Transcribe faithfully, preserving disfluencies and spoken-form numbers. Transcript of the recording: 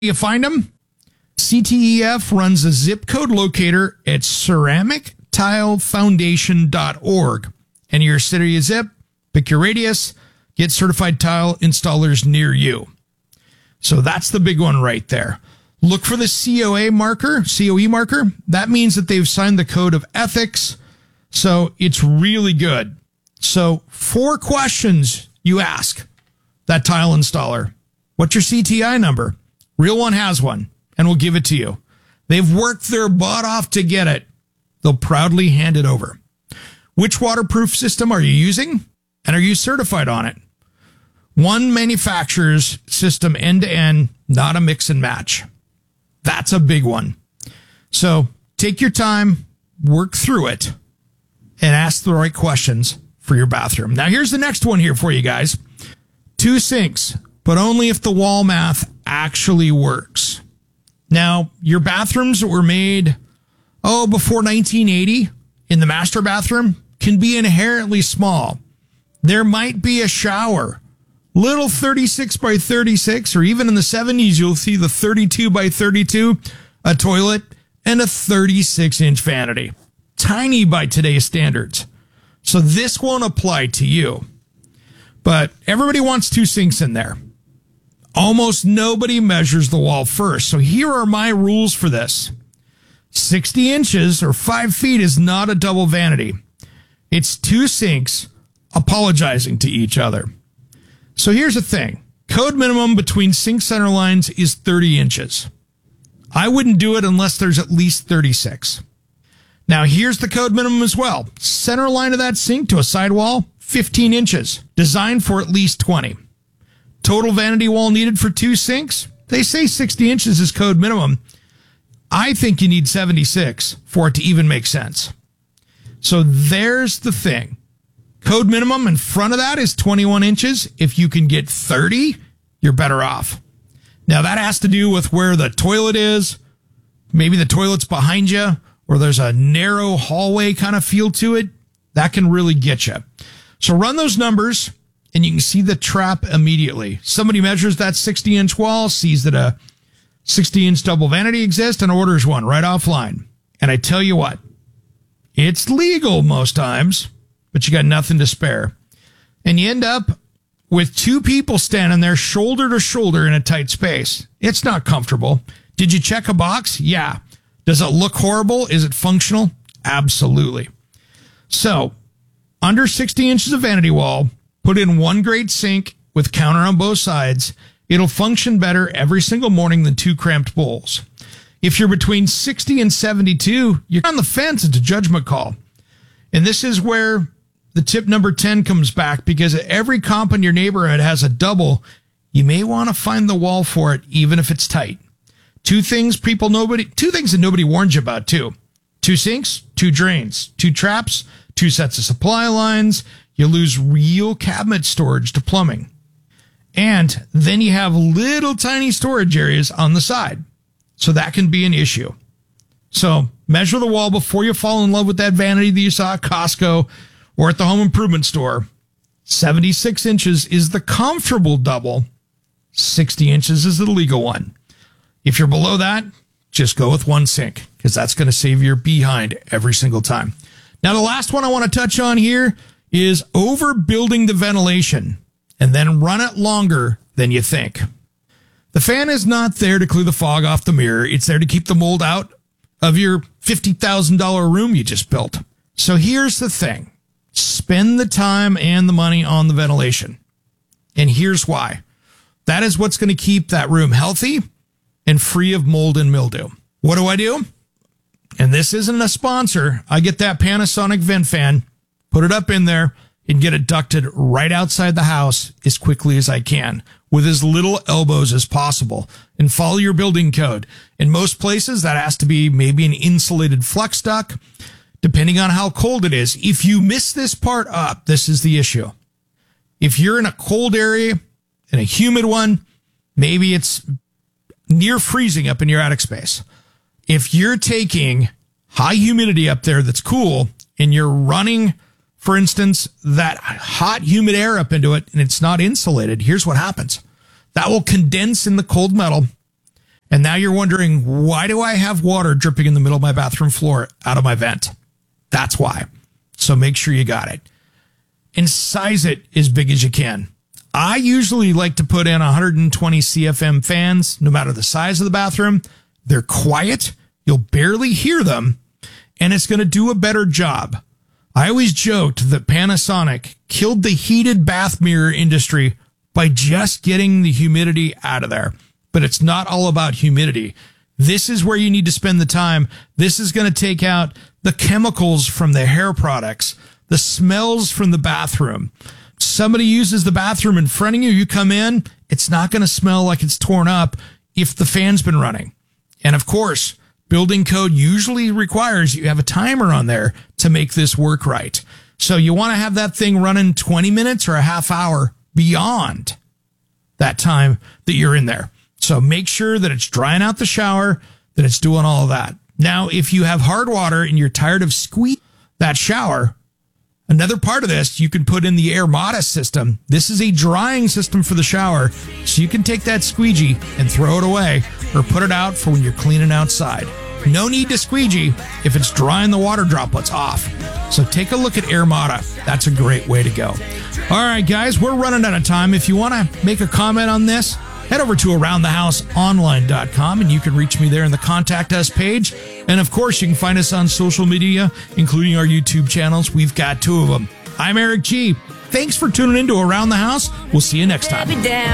You find them? C T E F runs a zip code locator at ceramic tile foundation dot org. Enter your city of zip, pick your radius, get certified tile installers near you. So that's the big one right there. Look for the C O A marker, C O E marker. That means that they've signed the code of ethics. So it's really good. So four questions you ask that tile installer. What's your C T I number? Real One has one, and we'll give it to you. They've worked their butt off to get it. They'll proudly hand it over. Which waterproof system are you using? And are you certified on it? One manufacturer's system end-to-end, not a mix and match. That's a big one. So take your time, work through it, and ask the right questions for your bathroom. Now, here's the next one here for you guys. Two sinks, but only if the wall math actually works. Now, your bathrooms that were made, oh, before nineteen eighty in the master bathroom can be inherently small. There might be a shower, little thirty-six by thirty-six, or even in the seventies, you'll see the thirty-two by thirty-two, a toilet, and a thirty-six inch vanity. Tiny by today's standards. So this won't apply to you. But everybody wants two sinks in there. Almost nobody measures the wall first. So here are my rules for this. sixty inches or five feet is not a double vanity. It's two sinks apologizing to each other. So here's the thing. Code minimum between sink center lines is thirty inches. I wouldn't do it unless there's at least thirty-six. Now here's the code minimum as well. Center line of that sink to a sidewall, fifteen inches. Designed for at least twenty. Total vanity wall needed for two sinks? They say sixty inches is code minimum. I think you need seventy-six for it to even make sense. So there's the thing. Code minimum in front of that is twenty-one inches. If you can get thirty, you're better off. Now that has to do with where the toilet is. Maybe the toilet's behind you, or there's a narrow hallway kind of feel to it. That can really get you. So run those numbers, and you can see the trap immediately. Somebody measures that sixty inch wall, sees that a sixty inch double vanity exists, and orders one right offline. And I tell you what, it's legal most times, but you got nothing to spare. And you end up with two people standing there shoulder to shoulder in a tight space. It's not comfortable. Did you check a box? Yeah. Does it look horrible? Is it functional? Absolutely. So, under sixty inches of vanity wall, put in one grade sink with counter on both sides. It'll function better every single morning than two cramped bowls. If you're between sixty and seventy-two, you're on the fence. It's a judgment call. And this is where the tip number ten comes back, because every comp in your neighborhood has a double. You may want to find the wall for it, even if it's tight. Two things people nobody, two things that nobody warns you about too. Two sinks, two drains, two traps, two sets of supply lines. You lose real cabinet storage to plumbing. And then you have little tiny storage areas on the side. So that can be an issue. So measure the wall before you fall in love with that vanity that you saw at Costco or at the home improvement store. seventy-six inches is the comfortable double. sixty inches is the legal one. If you're below that, just go with one sink, because that's going to save your behind every single time. Now, the last one I want to touch on here is overbuilding the ventilation and then run it longer than you think. The fan is not there to clear the fog off the mirror. It's there to keep the mold out of your fifty thousand dollars room you just built. So here's the thing. Spend the time and the money on the ventilation. And here's why. That is what's going to keep that room healthy and free of mold and mildew. What do I do? And this isn't a sponsor. I get that Panasonic vent fan, put it up in there, and get it ducted right outside the house as quickly as I can, with as little elbows as possible, and follow your building code. In most places, that has to be maybe an insulated flex duct, depending on how cold it is. If you miss this part up, this is the issue. If you're in a cold area, in a humid one, maybe it's near freezing up in your attic space. If you're taking high humidity up there that's cool, and you're running, for instance, that hot, humid air up into it, and it's not insulated, here's what happens. That will condense in the cold metal, And now you're wondering, why do I have water dripping in the middle of my bathroom floor out of my vent? That's why. So make sure you got it. And size it as big as you can. I usually like to put in one hundred twenty C F M fans, no matter the size of the bathroom. They're quiet. You'll barely hear them. And it's going to do a better job. I always joked that Panasonic killed the heated bath mirror industry by just getting the humidity out of there. But it's not all about humidity. This is where you need to spend the time. This is going to take out the chemicals from the hair products, the smells from the bathroom. Somebody uses the bathroom in front of you, you come in, it's not going to smell like it's torn up if the fan's been running. And of course, building code usually requires you have a timer on there to make this work right. So you want to have that thing running twenty minutes or a half hour beyond that time that you're in there. So make sure that it's drying out the shower, that it's doing all of that. Now, if you have hard water and you're tired of squeezing that shower, another part of this, you can put in the Airmada system. This is a drying system for the shower, so you can take that squeegee and throw it away or put it out for when you're cleaning outside. No need to squeegee if it's drying the water droplets off. So take a look at Airmada. That's a great way to go. All right, guys, we're running out of time. If you want to make a comment on this, head over to around the house online dot com and you can reach me there in the Contact Us page. And of course, you can find us on social media, including our YouTube channels. We've got two of them. I'm Eric G. Thanks for tuning in to Around the House. We'll see you next time.